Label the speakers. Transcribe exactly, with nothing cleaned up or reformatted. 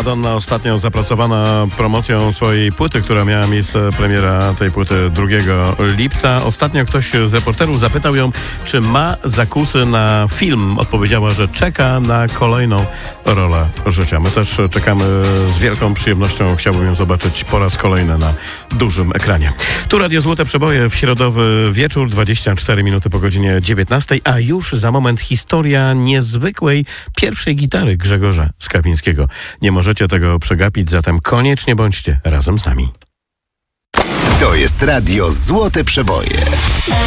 Speaker 1: Madonna ostatnio zapracowana promocją swojej płyty, która miała miejsce, premiera tej płyty drugiego lipca. Ostatnio ktoś z reporterów zapytał ją, czy ma zakusy na film. Odpowiedziała, że czeka na kolejną rolę życia. My też czekamy z wielką przyjemnością. Chciałbym ją zobaczyć po raz kolejny na dużym ekranie. Tu Radio Złote Przeboje w środowy wieczór, dwadzieścia cztery minuty po godzinie dziewiętnastej, a już za moment historia niezwykłej pierwszej gitary Grzegorza Skapińskiego. Nie możecie tego przegapić, zatem koniecznie bądźcie razem z nami.
Speaker 2: To jest Radio Złote Przeboje.